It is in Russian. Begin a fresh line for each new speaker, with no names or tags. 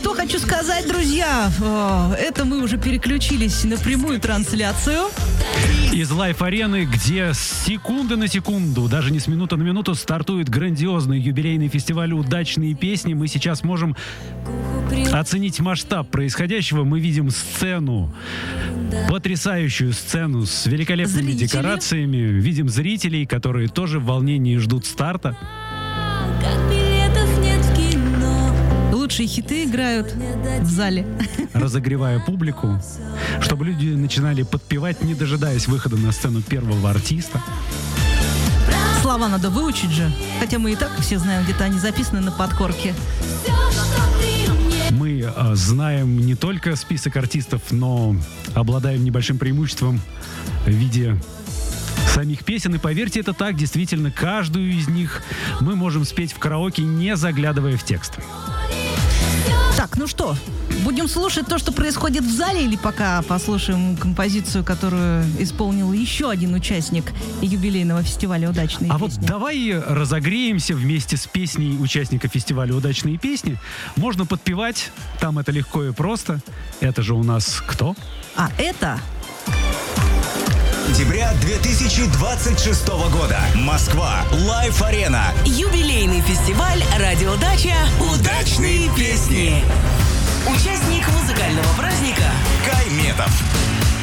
что хочу сказать, друзья. Это мы уже переключились на прямую трансляцию
из лайв-арены, где с секунды на секунду, даже не с минуты на минуту, стартует грандиозный юбилейный фестиваль «Удачные песни». Мы сейчас можем оценить масштаб происходящего. Мы видим сцену, потрясающую сцену с великолепными декорациями. Видим зрителей, которые тоже в волнении ждут старта.
Лучшие хиты играют в зале,
разогревая публику, чтобы люди начинали подпевать, не дожидаясь выхода на сцену первого артиста.
Слова надо выучить же, хотя мы и так все знаем, где-то они записаны на подкорке.
Мы знаем не только список артистов, но обладаем небольшим преимуществом в виде самих песен. И поверьте, это так, действительно, каждую из них мы можем спеть в караоке, не заглядывая в текст.
Так, ну что, будем слушать то, что происходит в зале, или пока послушаем композицию, которую исполнил еще один участник юбилейного фестиваля «Удачные песни»?
А вот давай разогреемся вместе с песней участника фестиваля «Удачные песни». Можно подпевать, там это легко и просто. Это же у нас кто?
А это...
Октября 2026 года. Москва. Лайв-арена.
Юбилейный фестиваль «Радиодача. Удачные песни». Участник музыкального праздника
Кай Метов.